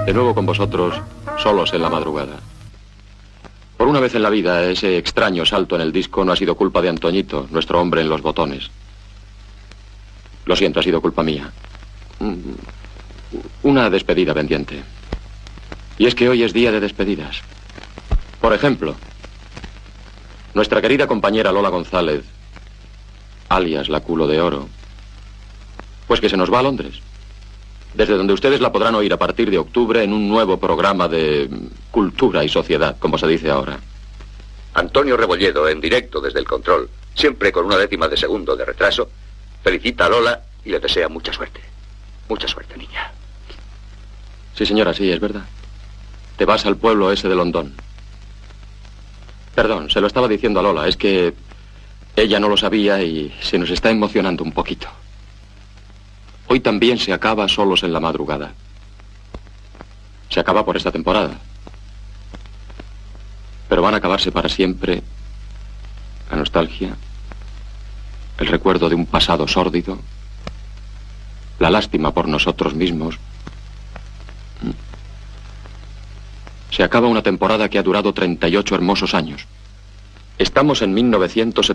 De nuevo con vosotros, solos en la madrugada. Por una vez en la vida, ese extraño salto en el disco no ha sido culpa de Antoñito, nuestro hombre en los botones. Lo siento, ha sido culpa mía. Una despedida pendiente. Y es que hoy es día de despedidas. Por ejemplo, nuestra querida compañera Lola González, alias la Culo de Oro, pues que se nos va a Londres. Desde donde ustedes la podrán oír a partir de octubre en un nuevo programa de cultura y sociedad, como se dice ahora. Antonio Rebolledo, en directo desde el control, siempre con 1/10 de segundo de retraso, felicita a Lola y le desea mucha suerte. Mucha suerte, niña. Sí, señora, sí, es verdad. Te vas al pueblo ese de Londón. Perdón, se lo estaba diciendo a Lola, es que ella no lo sabía y se nos está emocionando un poquito. Hoy también se acaba Solos en la Madrugada. Se acaba por esta temporada. Pero van a acabarse para siempre la nostalgia, el recuerdo de un pasado sórdido, la lástima por nosotros mismos. Se acaba una temporada que ha durado 38 hermosos años. Estamos en 1970.